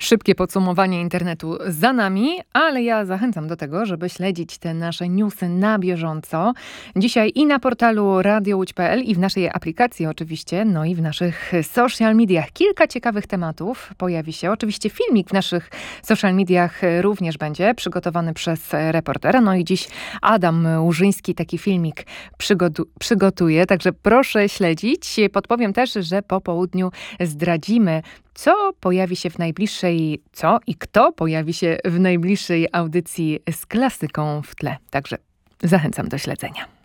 Szybkie podsumowanie internetu za nami, ale ja zachęcam do tego, żeby śledzić te nasze newsy na bieżąco. Dzisiaj i na portalu radiołódź.pl i w naszej aplikacji oczywiście, no i w naszych social mediach. Kilka ciekawych tematów pojawi się. Oczywiście filmik w naszych social mediach również będzie przygotowany przez reportera. No i dziś Adam Łużyński taki filmik przygotuje, także proszę śledzić. Podpowiem też, że po południu zdradzimy, co i kto pojawi się w najbliższej audycji z klasyką w tle. Także zachęcam do śledzenia.